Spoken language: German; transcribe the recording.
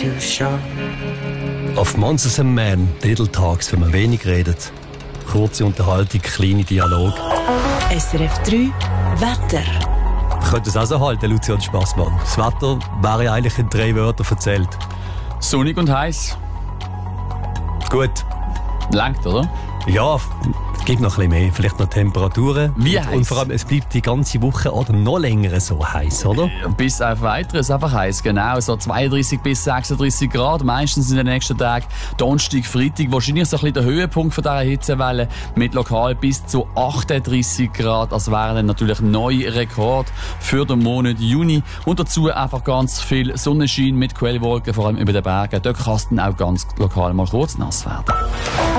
too short. Auf Monsters and Men, Little Talks, wenn man wenig redet. Kurze Unterhaltung, kleine Dialog. SRF 3 Wetter. Könnte es auch so halten, Lucian Spassmann. Das Wetter wäre ja eigentlich in 3 Wörtern erzählt. Sonnig und heiß. Gut. Langt, oder? Ja, es gibt noch ein bisschen mehr. Vielleicht noch Temperaturen. Wie und, heiß? und vor allem, es bleibt die ganze Woche oder noch länger so heiß, oder? Bis auf Weiteres einfach heiß, genau. So 32 bis 36 Grad, meistens in den nächsten Tagen. Donnerstag, Freitag, wahrscheinlich so ein bisschen der Höhepunkt von dieser Hitzewelle mit lokal bis zu 38 Grad. Das wäre dann natürlich ein neuer Rekord für den Monat Juni. Und dazu einfach ganz viel Sonnenschein mit Quellwolken, vor allem über den Bergen. Dort kann es dann auch ganz lokal mal kurz nass werden.